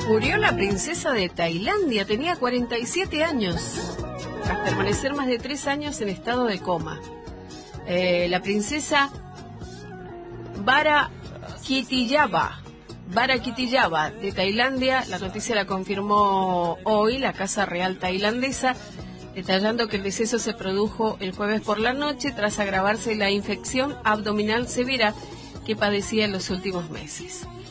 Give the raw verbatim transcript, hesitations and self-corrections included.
Murió la princesa de Tailandia, tenía cuarenta y siete años, tras permanecer más de tres años en estado de coma. Eh, la princesa Barakitiyaba, Barakitiyaba de Tailandia, la noticia la confirmó hoy la Casa Real tailandesa, detallando que el deceso se produjo el jueves por la noche tras agravarse la infección abdominal severa que padecía en los últimos meses.